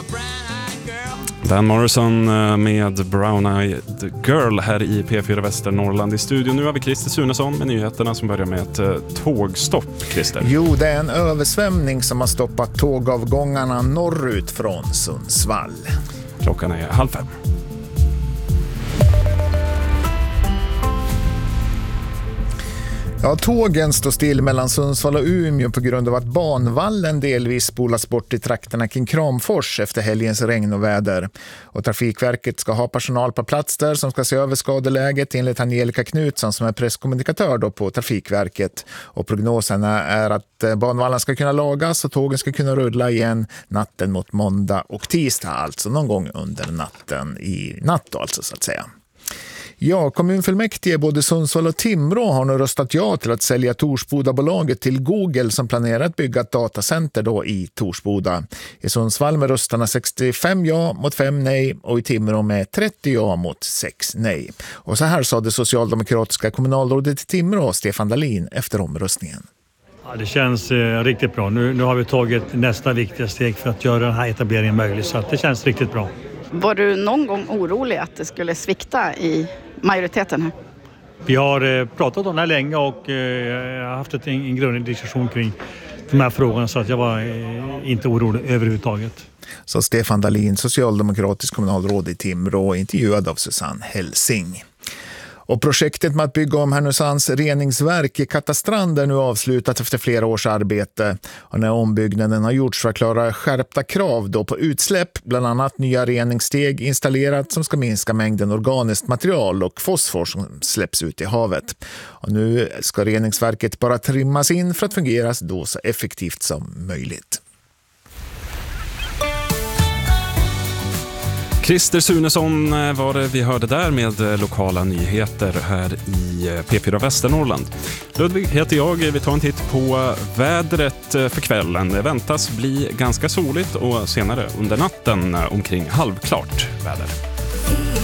Dan Morrison med Brown Eyed Girl här i P4 Västernorrland i studion. Nu har vi Christer Sunesson med nyheterna som börjar med ett tågstopp. Christer. Jo, det är en översvämning som har stoppat tågavgångarna norrut från Sundsvall. Klockan är 4:30. Ja, tågen står still mellan Sundsvall och Umeå på grund av att banvallen delvis spolas bort i trakterna kring Kramfors efter helgens regn och väder. Och Trafikverket ska ha personal på plats där som ska se över skadeläget enligt Angelica Knutsson som är presskommunikatör då på Trafikverket. Och prognoserna är att banvallen ska kunna lagas och tågen ska kunna rulla igen natten mot måndag och tisdag, alltså någon gång under natten i natt då, alltså så att säga. Ja, kommunfullmäktige både Sundsvall och Timrå har nu röstat ja till att sälja Torsbodabolaget till Google som planerar att bygga ett datacenter då i Torsboda. I Sundsvall med röstarna 65 ja mot 5 nej och i Timrå med 30 ja mot 6 nej. Och så här sa det socialdemokratiska kommunalrådet i Timrå, Stefan Dahlin, efter omröstningen. Ja, det känns riktigt bra. Nu har vi tagit nästa viktiga steg för att göra den här etableringen möjlig, så att det känns riktigt bra. Var du någon gång orolig att det skulle svikta i majoriteten här? Vi har pratat om det här länge och jag har haft en grundlig diskussion kring de här frågorna, så att jag var inte orolig överhuvudtaget. Så Stefan Dahlin, socialdemokratisk kommunalråd i Timrå, intervjuad av Susanne Helsing. Och projektet med att bygga om Härnösands reningsverk i Katastrand är nu avslutat efter flera års arbete. Och när ombyggnaden har gjorts för att klara skärpta krav då på utsläpp, bland annat nya reningssteg installerat som ska minska mängden organiskt material och fosfor som släpps ut i havet. Och nu ska reningsverket bara trimmas in för att fungera då så effektivt som möjligt. Christer Sunesson var det vi hörde där med lokala nyheter här i P4 Västernorrland. Ludvig heter jag. Vi tar en titt på vädret för kvällen. Det väntas bli ganska soligt och senare under natten omkring halvklart väder.